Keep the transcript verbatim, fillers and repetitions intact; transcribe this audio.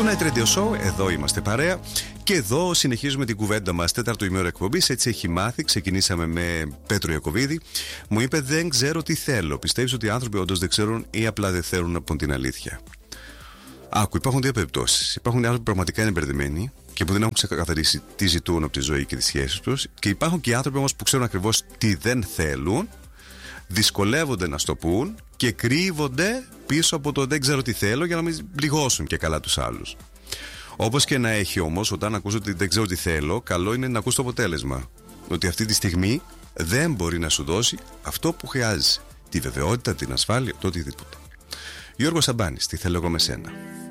Το Night Radio Show, εδώ είμαστε παρέα. Και εδώ συνεχίζουμε την κουβέντα μας. Τέταρτο ημέρο εκπομπής, έτσι έχει μάθει. Ξεκινήσαμε με Πέτρο Ιακωβίδη. Μου είπε: δεν ξέρω τι θέλω. Πιστεύεις ότι οι άνθρωποι όντως δεν ξέρουν ή απλά δεν θέλουν από την αλήθεια? Άκου, υπάρχουν δύο περιπτώσεις. Υπάρχουν οι άνθρωποι που πραγματικά είναι μπερδεμένοι και που δεν έχουν ξεκαθαρίσει τι ζητούν από τη ζωή και τις σχέσεις τους. Και υπάρχουν και οι άνθρωποι όμως που ξέρουν ακριβώς τι δεν θέλουν, δυσκολεύονται να στο πούν και κρύβονται πίσω από το δεν ξέρω τι θέλω για να μην πληγώσουν και καλά τους άλλους. Όπως και να έχει όμως, όταν ακούς ότι δεν ξέρω τι θέλω, καλό είναι να ακούς το αποτέλεσμα. Ότι αυτή τη στιγμή δεν μπορεί να σου δώσει αυτό που χρειάζεσαι. Τη βεβαιότητα, την ασφάλεια, το οτιδήποτε. Γιώργος Σαμπάνης, τι θέλω εγώ με σένα.